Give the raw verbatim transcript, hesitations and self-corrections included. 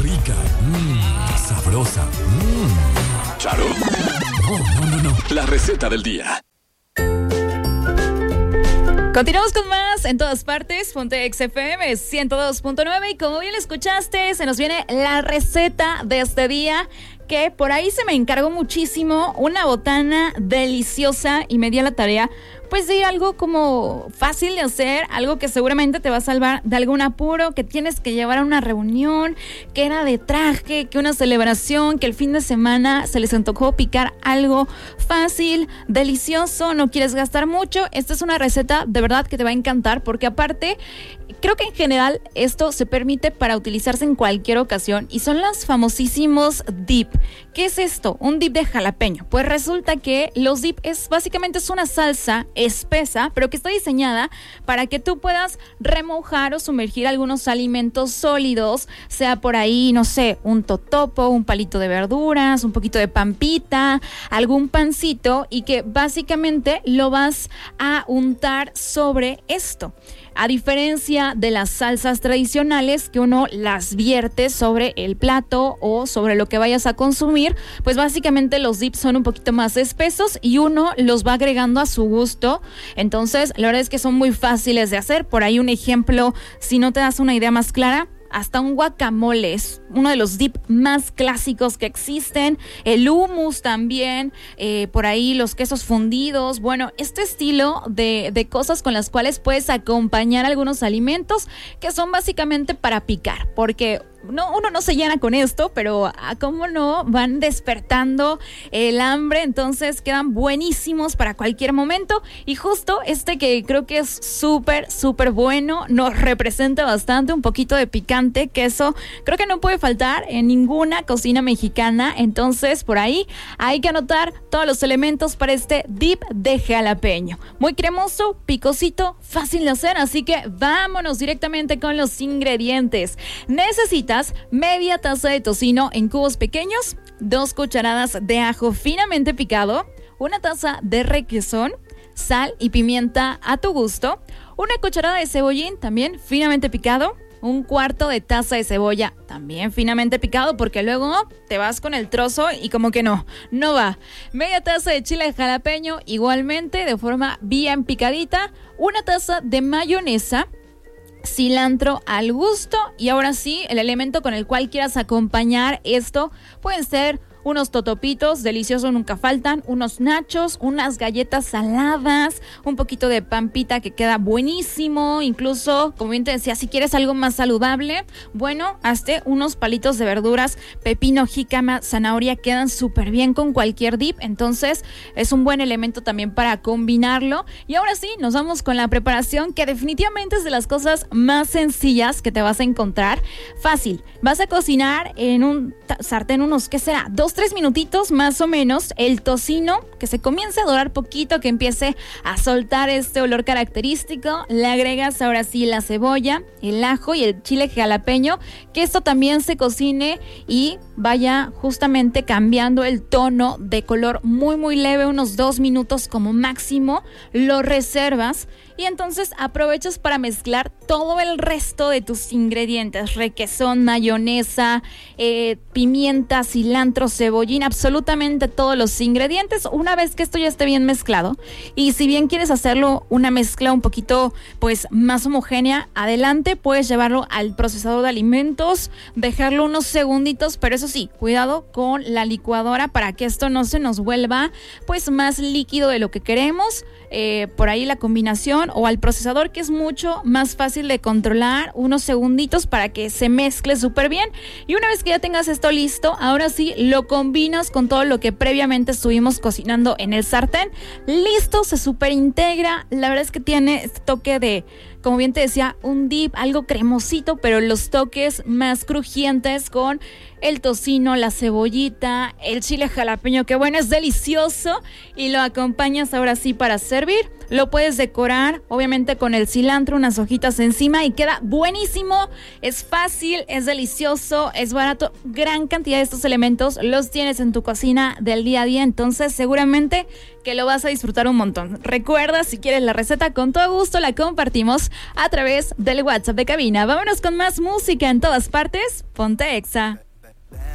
rica, mmm, sabrosa, mmm. ¿Charo? No, no, no, no. La receta del día. Continuamos con más en todas partes. Ponte X F M ciento dos punto nueve y como bien lo escuchaste, se nos viene la receta de este día, que por ahí se me encargó muchísimo, una botana deliciosa, y me di a la tarea pues de algo como fácil de hacer, algo que seguramente te va a salvar de algún apuro, que tienes que llevar a una reunión, que era de traje, que una celebración, que el fin de semana se les antojó picar algo fácil, delicioso, no quieres gastar mucho. Esta es una receta de verdad que te va a encantar, porque aparte creo que en general esto se permite para utilizarse en cualquier ocasión, y son los famosísimos dip. ¿Qué es esto? Un dip de jalapeño. Pues resulta que los dip es básicamente es una salsa espesa, pero que está diseñada para que tú puedas remojar o sumergir algunos alimentos sólidos, sea por ahí, no sé, un totopo, un palito de verduras, un poquito de pampita, algún pancito, y que básicamente lo vas a untar sobre esto. A diferencia de las salsas tradicionales, que uno las vierte sobre el plato o sobre lo que vayas a consumir, pues básicamente los dips son un poquito más espesos y uno los va agregando a su gusto. Entonces, la verdad es que son muy fáciles de hacer. Por ahí un ejemplo, si no te das una idea más clara, hasta un guacamole es uno de los dip más clásicos que existen. El hummus también, eh, por ahí los quesos fundidos. Bueno, este estilo de, de cosas con las cuales puedes acompañar algunos alimentos que son básicamente para picar, porque no, uno no se llena con esto, pero a cómo no, van despertando el hambre, entonces quedan buenísimos para cualquier momento. Y justo este que creo que es súper, súper bueno, nos representa bastante, un poquito de picante, que eso creo que no puede faltar en ninguna cocina mexicana. Entonces por ahí hay que anotar todos los elementos para este dip de jalapeño. Muy cremoso, picosito, fácil de hacer, así que vámonos directamente con los ingredientes. Necesitas media taza de tocino en cubos pequeños, dos cucharadas de ajo finamente picado, una taza de requesón, sal y pimienta a tu gusto, una cucharada de cebollín también finamente picado, un cuarto de taza de cebolla también finamente picado, porque luego te vas con el trozo y como que no, no va. Media taza de chile jalapeño igualmente de forma bien picadita, una taza de mayonesa, cilantro al gusto, y ahora sí, el elemento con el cual quieras acompañar esto pueden ser unos totopitos, deliciosos, nunca faltan, unos nachos, unas galletas saladas, un poquito de pampita que queda buenísimo, incluso, como bien te decía, si quieres algo más saludable, bueno, hazte unos palitos de verduras, pepino, jícama, zanahoria, quedan súper bien con cualquier dip, entonces es un buen elemento también para combinarlo. Y ahora sí, nos vamos con la preparación, que definitivamente es de las cosas más sencillas que te vas a encontrar. Fácil, vas a cocinar en un sartén unos, ¿qué será? Dos tres minutitos más o menos el tocino, que se comience a dorar poquito, que empiece a soltar este olor característico. Le agregas ahora sí la cebolla, el ajo y el chile jalapeño, que esto también se cocine y vaya justamente cambiando el tono de color muy muy leve, unos dos minutos como máximo. Lo reservas y entonces aprovechas para mezclar todo el resto de tus ingredientes: requesón, mayonesa, eh, pimienta, cilantro, cebollín, absolutamente todos los ingredientes. Una vez que esto ya esté bien mezclado, y si bien quieres hacerlo una mezcla un poquito pues más homogénea, adelante, puedes llevarlo al procesador de alimentos, dejarlo unos segunditos, pero eso sí, cuidado con la licuadora para que esto no se nos vuelva pues más líquido de lo que queremos. Eh, por ahí la combinación, o al procesador, que es mucho más fácil de controlar, unos segunditos para que se mezcle súper bien. Y una vez que ya tengas esto listo, ahora sí lo combinas con todo lo que previamente estuvimos cocinando en el sartén. Listo, se súper integra. La verdad es que tiene este toque de, como bien te decía, un dip, algo cremosito, pero los toques más crujientes con el tocino, la cebollita, el chile jalapeño, que bueno, es delicioso, y lo acompañas ahora sí para servir. Lo puedes decorar, obviamente, con el cilantro, unas hojitas encima, y queda buenísimo. Es fácil, es delicioso, es barato. Gran cantidad de estos elementos los tienes en tu cocina del día a día, entonces seguramente que lo vas a disfrutar un montón. Recuerda, si quieres la receta, con todo gusto la compartimos a través del WhatsApp de cabina. Vámonos con más música en todas partes. Ponte Exa.